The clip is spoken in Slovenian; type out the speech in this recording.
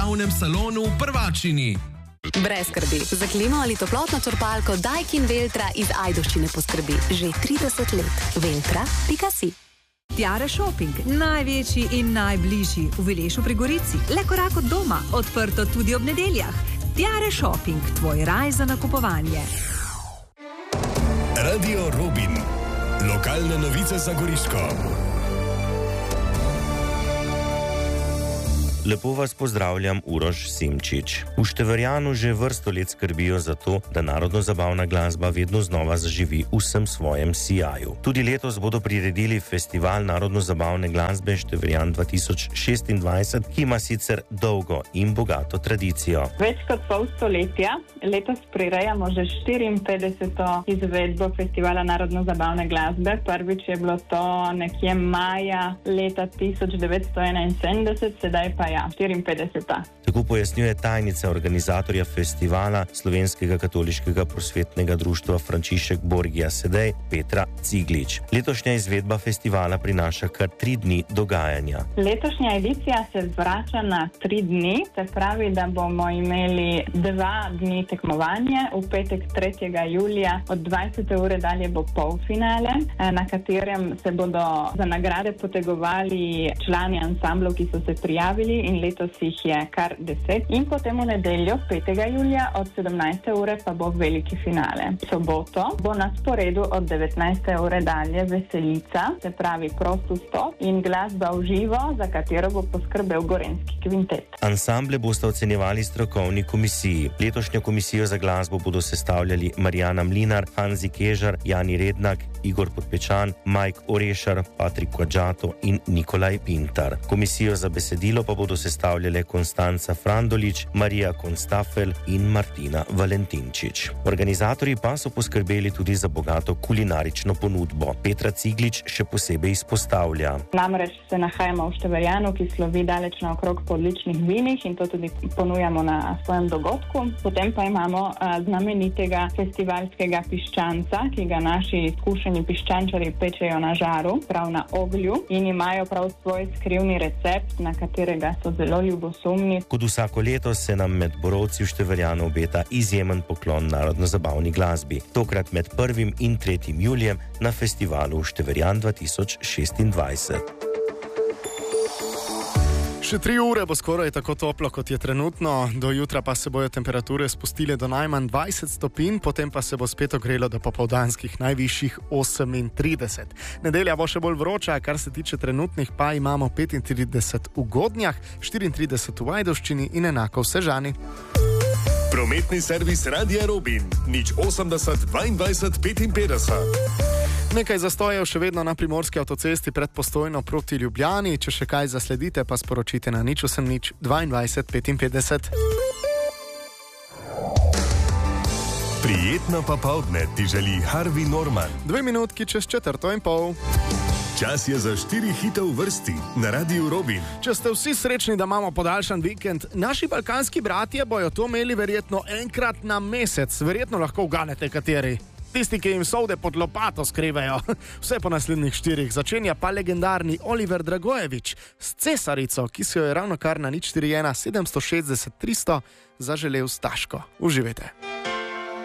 zabavnem salonu Prvačini. Brez skrbi. Za klimo ali toplotno črpalko Daikin Veltra iz Ajdovščine poskrbi že 30 let. Veltra.si. Tiare Shopping, največji in najbližji v Vilešu pri Gorici, le korak od doma, odprto tudi ob nedeljah. Tiare Shopping, tvoj raj za nakupovanje. Radio Robin, lokalne novice za Goriško. Lepo vas pozdravljam, Uroš Simčič. V Števerjanu že vrsto let skrbijo za to, da narodno-zabavna glasba vedno znova zaživi v vsem svojem sijaju. Tudi letos bodo priredili festival narodno-zabavne glasbe Števerjan 2026, ki ima sicer dolgo in bogato tradicijo. Več kot pol stoletja letos prirejamo že 54. izvedbo festivala narodno-zabavne glasbe. Prvič je bilo to nekje maja leta 1971, sedaj pa 54. Tako pojasnjuje tajnica organizatorja festivala Slovenskega katoliškega prosvetnega društva Frančišek Borgija Sedej, Petra Ciglič. Letošnja izvedba festivala prinaša kar 3 dni dogajanja. Letošnja edicija se vrača na 3 dni, se pravi, da bomo imeli 2 dni tekmovanje. V petek 3. julija od 20. ure dalje bo polfinale, na katerem se bodo za nagrade potegovali člani ansamblov, ki so se prijavili, in letos jih je kar 10. In potem v nedeljo 5. julija od 17. ure pa bo veliki finale. V soboto bo na sporedu od 19. ure dalje veselica, se pravi prost vstop in glasba v živo, za katero bo poskrbel Gorenjski kvintet. Ansamble boste ocenjevali strokovni komisiji. Letošnjo komisijo za glasbo bodo sestavljali Marijana Mlinar, Hanzi Kežar, Jani Rednak, Igor Podpečan, Mike Orešar, Patrik Kvadžato in Nikolaj Pintar. Komisijo za besedilo pa bodo sestavljale Konstanca Frandolič, Marija Konstafel in Martina Valentinčič. Organizatorji pa so poskrbeli tudi za bogato kulinarično ponudbo. Petra Ciglič še posebej izpostavlja. Namreč se nahajamo v Števerjanu, ki slovi daleč naokrog po odličnih vinih, in to tudi ponujamo na svojem dogodku. Potem pa imamo znamenitega festivalskega piščanca, ki ga naši izkušeni piščančari pečejo na žaru, prav na oglju, in imajo prav svoj skrivni recept, na katerega so zelo ljubosumni. Kot vsako leto se nam med borovci v Števerjanu obeta izjemen poklon narodno-zabavni glasbi. Tokrat med 1. in 3. julijem na festivalu Števerjan 2026. Še 3 ure bo skoraj tako toplo, kot je trenutno, do jutra pa se bojo temperature spustile do najmanj 20 stopinj, potem pa se bo spet ogrelo do popoldanskih najvišjih 38. Nedelja bo še bolj vroča, kar se tiče trenutnih pa imamo 35 v Godnjah, 34 v Ajdovščini in enako v Sežani. Prometni servis Radia Robin, 080 22 55. Nekaj zastojev še vedno na primorski avtocesti pred Postojno proti Ljubljani. Če še kaj zasledite, pa sporočite na 080 22 55. Prijetno popoldne ti želi Harvey Norman. 2 minutki čez 4:30. Čas je za 4 hite v vrsti na Radiu Robin. Če ste vsi srečni, da imamo podaljšan vikend, naši balkanski bratje bojo to imeli verjetno enkrat na mesec. Verjetno lahko uganete kateri. Tisti, ki jim solde pod lopato skrivajo. Vse po naslednjih 4. Začenja pa legendarni Oliver Dragojevič s cesarico, ki si jo je ravno kar na 041 760 300 zaželel Staško. Uživajte.